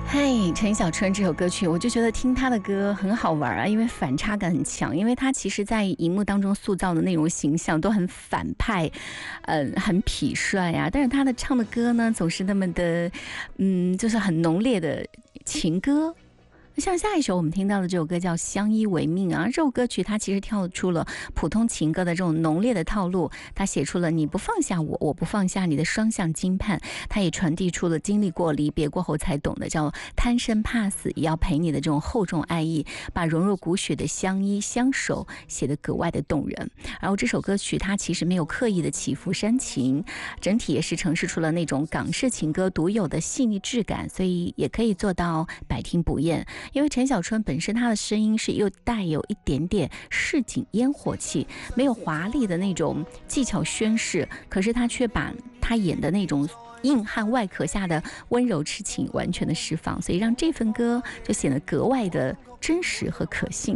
嗨，陈小春这首歌曲，我就觉得听他的歌很好玩啊，因为反差感很强，因为他其实在荧幕当中塑造的那种形象都很反派，很痞帅啊，但是他的唱的歌呢，总是那么的，就是很浓烈的情歌。像下一首我们听到的这首歌叫《相依为命》啊，这首歌曲它其实跳出了普通情歌的这种浓烈的套路，它写出了你不放下我，我不放下你的双向经盼，它也传递出了经历过离别过后才懂的叫贪生怕死也要陪你的这种厚重爱意，把融入骨血的相依相守写得格外的动人。然后这首歌曲它其实没有刻意的起伏煽情，整体也是呈现出了那种港式情歌独有的细腻质感，所以也可以做到百听不厌。因为陈小春本身他的声音是又带有一点点市井烟火气，没有华丽的那种技巧宣示，可是他却把他演的那种硬汉外壳下的温柔痴情完全的释放，所以让这份歌就显得格外的真实和可信。